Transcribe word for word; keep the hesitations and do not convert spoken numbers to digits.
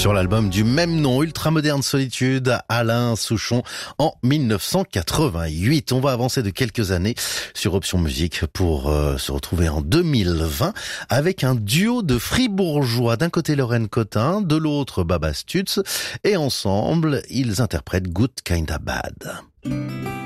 Sur l'album du même nom, Ultramoderne Solitude, Alain Souchon en mille neuf cent quatre-vingt-huit. On va avancer de quelques années sur Option Musique pour euh, se retrouver en deux mille vingt avec un duo de fribourgeois. D'un côté Lorraine Cotin, de l'autre Baba Stutz. Et ensemble, ils interprètent Good Kinda Bad.